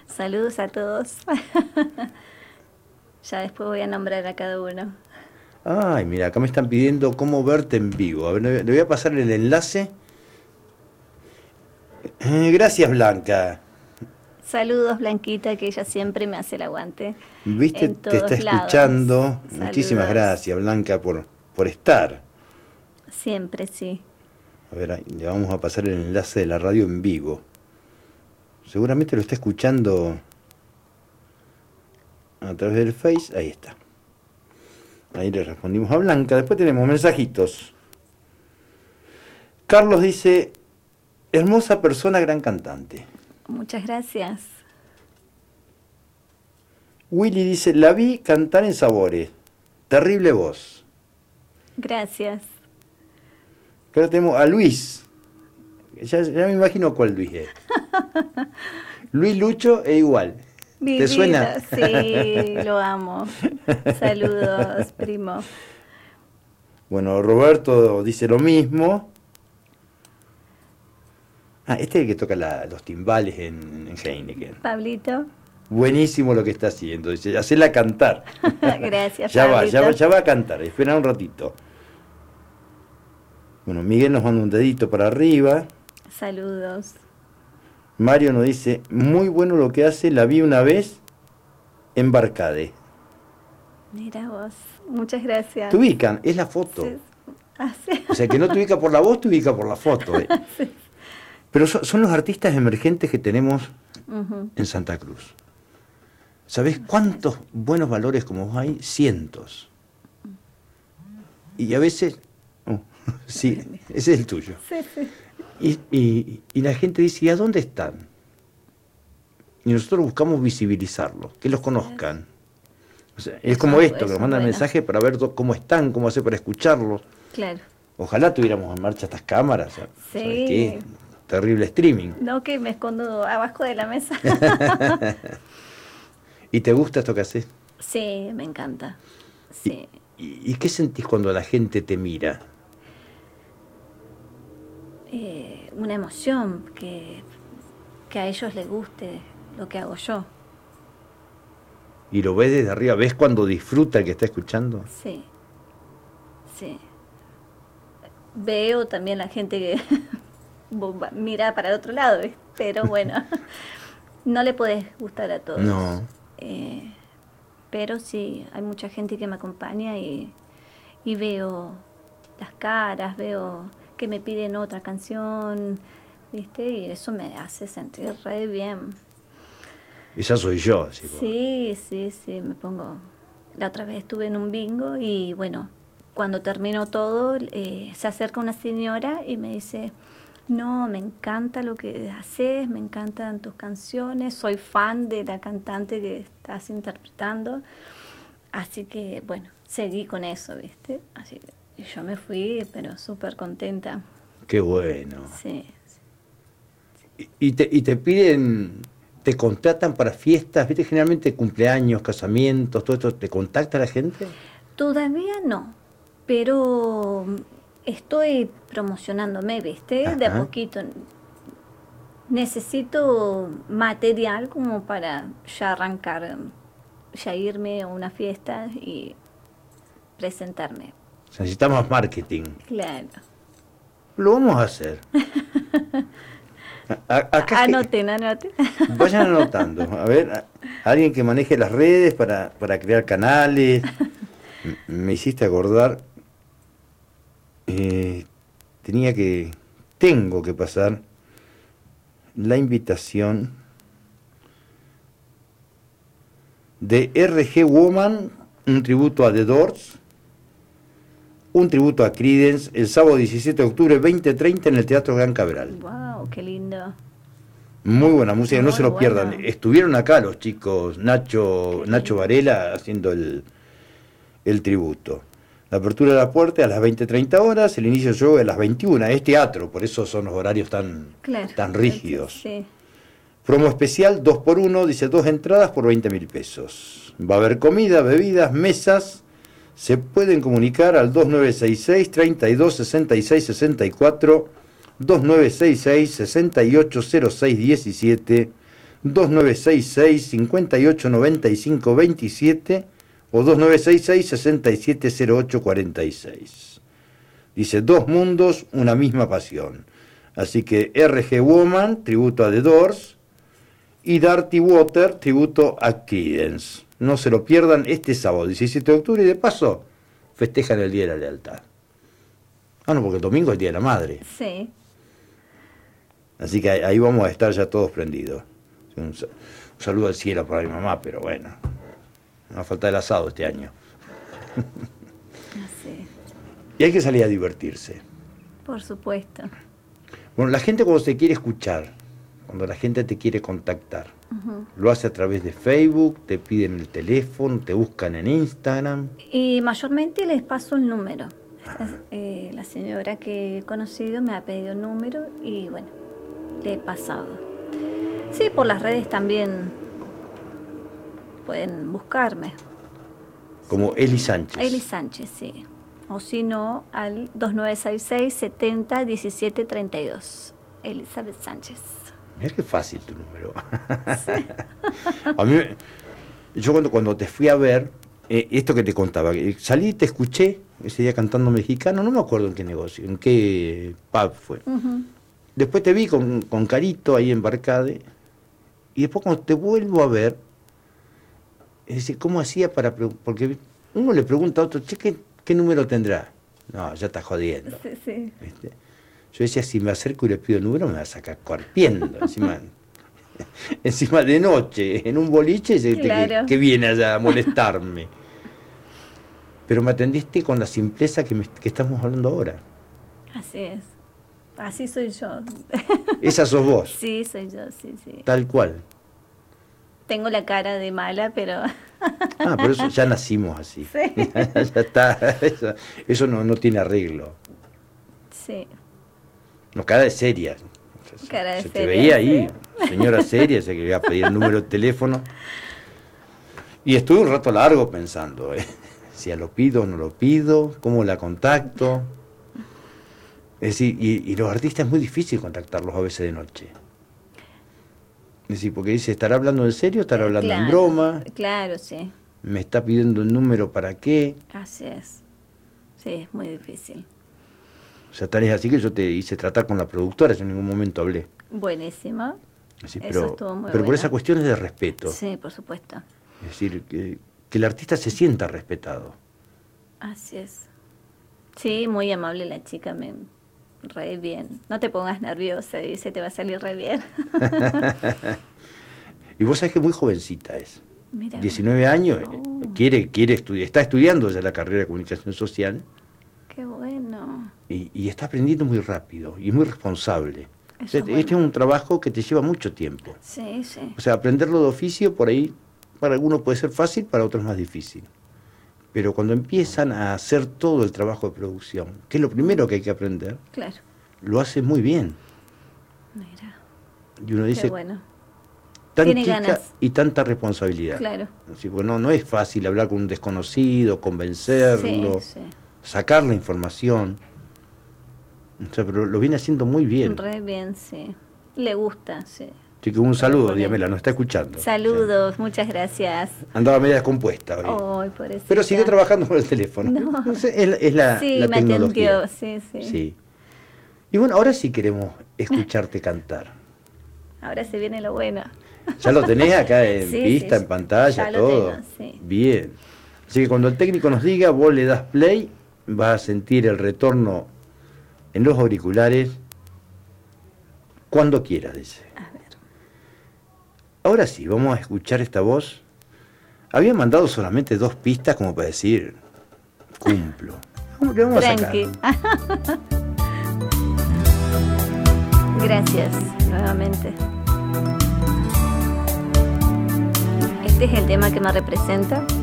Saludos a todos. Ya después voy a nombrar a cada uno. Ay, mira, acá me están pidiendo cómo verte en vivo. A ver, le voy a pasar el enlace. Gracias, Blanca. Saludos, Blanquita, que ella siempre me hace el aguante. Viste, En te está todos lados. escuchando. Muchísimas Saludos. gracias, Blanca, por estar. Siempre, sí. A ver, ahí le vamos a pasar el enlace de la radio en vivo. Seguramente lo está escuchando a través del Face. Ahí está. Ahí le respondimos a Blanca. Después tenemos mensajitos. Carlos dice, hermosa persona, gran cantante. Muchas gracias. Willy dice, la vi cantar en Sabores. Terrible voz. Gracias. Ahora tenemos a Luis. Ya me imagino cuál Luis es. Luis Lucho es igual. Mi ¿Te vida, suena? sí, lo amo. Saludos, primo. Bueno, Roberto dice lo mismo. Ah, este es el que toca los timbales en Heineken. Pablito. Buenísimo lo que está haciendo. Dice, hacela cantar. Gracias, Ya va, Pablito. ya va a cantar. Espera un ratito. Bueno, Miguel nos manda un dedito para arriba. Saludos. Mario nos dice, muy bueno lo que hace, la vi una vez en Barcade. Mira vos. Muchas gracias. Te ubican, es la foto. Sí. Ah, sí. O sea, que no te ubica por la voz, te ubica por la foto. Sí. Pero son los artistas emergentes que tenemos Ujú. en Santa Cruz. ¿Sabés cuántos buenos valores como vos hay? Cientos. Y a veces... oh, sí, ese es el tuyo. Sí, sí. Y la gente dice, ¿y a dónde están? Y nosotros buscamos visibilizarlos, que los conozcan. O sea, es como esto, que nos mandan bueno. mensajes para ver cómo están, cómo hacer para escucharlos. Claro. Ojalá tuviéramos en marcha estas cámaras. ¿Sabes Sí. qué? Terrible streaming. No, que me escondo abajo de la mesa. ¿Y te gusta esto que haces? Sí, me encanta. Sí. ¿Y qué sentís cuando la gente te mira? Una emoción que a ellos les guste lo que hago yo. ¿Y lo ves desde arriba? ¿Ves cuando disfruta el que está escuchando? Sí. Sí. Veo también la gente que mira para el otro lado, ¿ves? Pero bueno, no le puedes gustar a todos. No. Pero sí, hay mucha gente que me acompaña y veo las caras, veo que me piden otra canción, ¿viste? Y eso me hace sentir re bien. Esa soy yo. Así, Sí, me pongo... La otra vez estuve en un bingo y bueno, cuando terminó todo, se acerca una señora y me dice, no, me encanta lo que haces, me encantan tus canciones, soy fan de la cantante que estás interpretando, así que bueno, seguí con eso, ¿viste? Así que yo me fui, pero súper contenta. Qué bueno. Sí. ¿Y te piden, te contratan para fiestas? ¿Viste? Generalmente cumpleaños, casamientos, todo esto, ¿te contacta la gente? Todavía no, pero estoy promocionándome, ¿viste? De a Ajá. poquito. Necesito material como para ya arrancar, ya irme a una fiesta y presentarme. Necesitamos marketing. Claro. Lo vamos a hacer. Acá Anoten. vayan anotando. A ver, alguien que maneje las redes para crear canales. Me hiciste acordar. Tengo que pasar la invitación de RG Woman, un tributo a The Doors, un tributo a Creedence, el sábado 17 de octubre 20:30 en el Teatro Gran Cabral. Wow, qué lindo. Muy buena música, no Muy se lo pierdan. bueno. Estuvieron acá los chicos, Nacho Varela haciendo el tributo. La apertura de la puerta a las 20:30 horas, el inicio del show a las 21. Es teatro, por eso son los horarios tan rígidos. Sí. Promo especial 2x1, dice 2 entradas por 20.000 pesos. Va a haber comida, bebidas, mesas. Se pueden comunicar al 2966 32 66 64, 2966 6806 17, 2966-5895-27 o 2966-670846. Dice, dos mundos, una misma pasión. Así que RG Woman, tributo a The Doors, y Dirty Water, tributo a Creedence. No se lo pierdan este sábado, 17 de octubre, y de paso festejan el Día de la Lealtad. Ah, no, porque el domingo es el Día de la Madre. Sí. Así que ahí vamos a estar ya todos prendidos. Un saludo al cielo para mi mamá, pero bueno, no va a faltar el asado este año. Así. Y hay que salir a divertirse. Por supuesto. Bueno, la gente cuando se quiere escuchar, cuando la gente te quiere contactar, lo hace a través de Facebook, te piden el teléfono, te buscan en Instagram. Y mayormente les paso el número. La señora que he conocido me ha pedido el número y bueno, le he pasado. Sí, por las redes también pueden buscarme. Como Eli Sánchez. Eli Sánchez, sí. O si no, al 2966-701732. Elizabeth Sánchez. Mira qué fácil tu número. Sí. A mí, yo cuando te fui a ver, esto que te contaba, salí y te escuché ese día cantando mexicano, no me acuerdo en qué negocio, en qué pub fue. Después te vi con Carito ahí en Barcade, y después cuando te vuelvo a ver, es decir, ¿cómo hacía para...? Porque uno le pregunta a otro, che, ¿qué número tendrá? No, ya está jodiendo. Sí, sí. ¿Viste? Yo decía, si me acerco y le pido el número, me va a sacar corriendo encima de noche, en un boliche, claro. que viene allá a molestarme. Pero me atendiste con la simpleza que estamos hablando ahora. Así es. Así soy yo. ¿Esa sos vos? Sí, soy yo, sí, sí. Tal cual. Tengo la cara de mala, pero... Por eso ya nacimos así. Sí. Ya está. Eso no tiene arreglo. Sí. No, cara de seria. Cara de se seria, te veía sí. ahí, señora seria, se quería pedir el número de teléfono. Y estuve un rato largo pensando, si lo pido o no lo pido, cómo la contacto. Es decir, y los artistas es muy difícil contactarlos a veces de noche. Es decir, porque dice, ¿estará hablando en serio? ¿Estará hablando en broma? Claro, sí. ¿Me está pidiendo el número para qué? Así es. Sí, es muy difícil. O sea, tal es así que yo te hice tratar con la productora, yo en ningún momento hablé. Buenísimo. Así, Eso estuvo muy pero por bueno. esa cuestión es de respeto. Sí, por supuesto. Es decir, que el artista se sienta respetado. Así es. Sí, muy amable la chica, re bien. No te pongas nerviosa, dice, te va a salir re bien. Y vos sabés que muy jovencita es. Mira. 19 años, Oh. quiere estudiar, está estudiando ya la carrera de comunicación social. Qué bueno. Y está aprendiendo muy rápido y muy responsable. Eso O sea, es bueno. Este es un trabajo que te lleva mucho tiempo. Sí, sí. O sea, aprenderlo de oficio por ahí, para algunos puede ser fácil, para otros más difícil. Pero cuando empiezan a hacer todo el trabajo de producción, que es lo primero que hay que aprender, Claro. lo hace muy bien. Mira. Y uno dice, Qué bueno. tan Tiene chica ganas. y tanta responsabilidad. Claro. Así, porque no es fácil hablar con un desconocido, convencerlo, Sí, sí. sacar la información. O sea, pero lo viene haciendo muy bien. Re bien, sí. Le gusta, sí. Así que un saludo, Bien. Diamela, nos está escuchando. Saludos, muchas gracias. Andaba media descompuesta hoy. Ay, pobrecita. Pero sigue trabajando con el teléfono. No. Es la, Sí, la me tecnología. atendió, sí, sí. Sí. Y bueno, ahora sí queremos escucharte cantar. Ahora se viene lo bueno. ¿Ya lo tenés acá en Sí, vista, sí, en pantalla, ya lo todo? tengo, sí. Bien. Así que cuando el técnico nos diga, vos le das play, vas a sentir el retorno en los auriculares cuando quieras, dice. A ver. Ahora sí, vamos a escuchar esta voz. Había mandado solamente 2 pistas como para decir, cumplo. Le vamos a sacar. Tranqui. Gracias, nuevamente. Este es el tema que me representa.